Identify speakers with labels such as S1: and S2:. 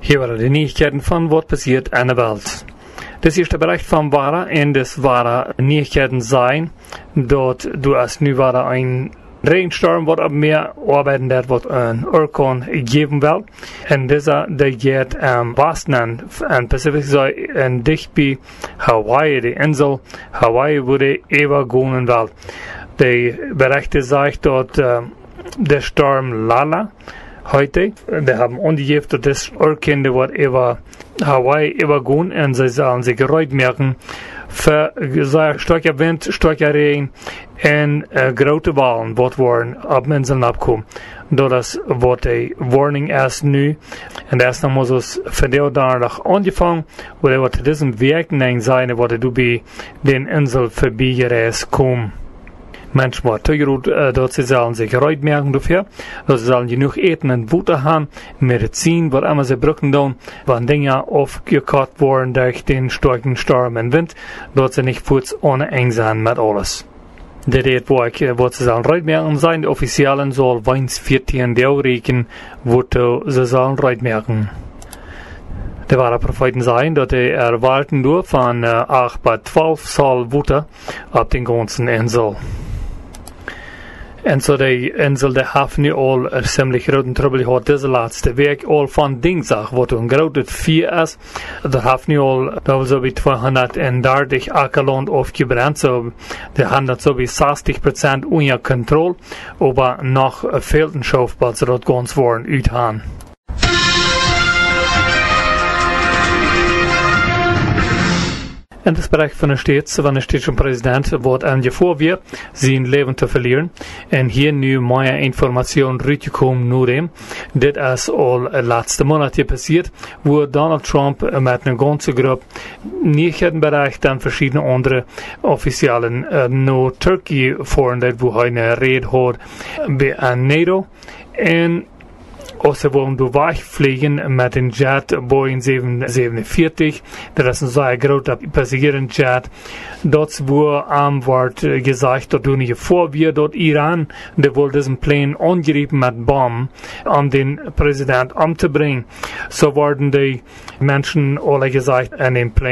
S1: Hier waren die Neuigkeiten von was passiert an der Welt. Das ist der Bericht von Wara und das waren Neuigkeiten sein, dort du als nu war ein Regensturm wat op meer arbeiten dat wat een orkaan geben will. En der geht am Westen an Pacific Zee en dicht bij Hawaii, die Insel Hawaii würde übergehen will. Die Berichte sagen dort der Sturm Lala heute, die haben angegeben, dass das Orkan wird über Hawaii übergehen und sie sollen sich gereut merken für starker Wind, starker Regen und große Wellen worden auf den Inseln abkommen. Das wird die Warning erst nu und erst dann muss es von der danach angefangen, oder wird diesem Weg sein, wird du bei den Inseln vorbeigereist kommen. Manchmal teurut, dort sie sollen sich reut merken dafür, dass sie sollen genug eten und Futter haben, Medizin, was immer sie brauchen dann, wenn Dinge aufgekauft worden durch den starken Sturm und Wind, dort sie nicht kurz ohne eng sein mit alles. Der wo sie sollen reut merken sein, die Offiziellen soll weins 14 Euro rechnen, wo sie sollen reut merken. Der wahre Propheten sein, dass die erwarten nur von 8 bis 12 Zoll Wutter auf den ganzen Insel. En so die Insel, die haben nu al ziemlich großen Trouble gehad deze laatste week, al van dinsdag, wat een grote 4 is. Da haben nu al, da so wie 230 Ackerland aufgebrannt, so, die haben das so wie 60% unter Kontrolle, aber noch fehlt ein Schaufplatz, das ganz worden uithaan. En das Bereich von der Staats, wenn der städtische Präsident wird angefangen sein Leben zu verlieren. Und hier nu mehr Informationen rausgekommen nur dem. Das ist all letzte Monat hier passiert, wo Donald Trump mit einer ganzen Gruppe Nachrichtenbereich dann verschiedene andere Offiziellen nach Türkei fahren, wo er eine Rede hat bei NATO. Und also wollen du wegfliegen mit dem Jet Boeing 747. Das ist ein sehr großer Passagierenjet. Dort wo wird gesagt, dass du nicht vor wir dort Iran, der wohl diesen Plan angegriffen mit Bomben, um den Präsident umzubringen. So wurden die Menschen alle gesagt an dem Plan